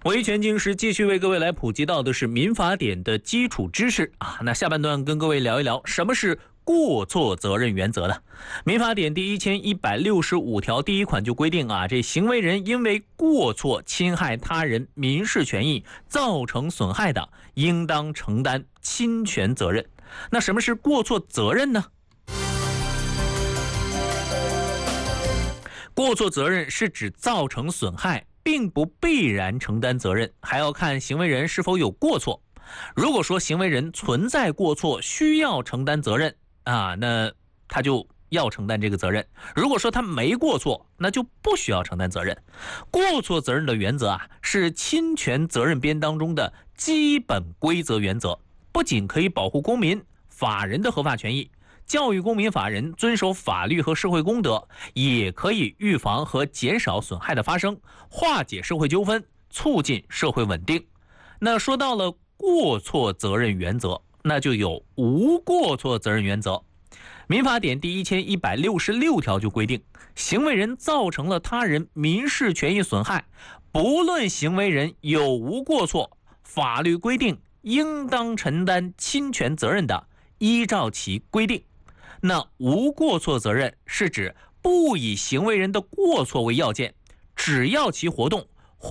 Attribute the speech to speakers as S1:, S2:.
S1: 维权经师继续为各位来普及到的是民法典的基础知识啊。那下半段跟各位聊一聊什么是过错责任原则呢？民法典第1165条第1款就规定啊，这行为人因为过错侵害他人民事权益造成损害的，应当承担侵权责任。那什么是过错责任呢？过错责任是指造成损害，并不必然承担责任，还要看行为人是否有过错。如果说行为人存在过错，需要承担责任啊，那他就要承担这个责任。如果说他没过错，那就不需要承担责任。过错责任的原则啊，是侵权责任编当中的基本规则原则，不仅可以保护公民、法人的合法权益，教育公民法人遵守法律和社会公德，也可以预防和减少损害的发生，化解社会纠纷，促进社会稳定。那说到了过错责任原则，那就有无过错责任原则。民法典第1166条就规定，行为人造成了他人民事权益损害，不论行为人有无过错，法律规定应当承担侵权责任的，依照其规定。那无过错责任是指不以行为人的过错为要件，只要其活动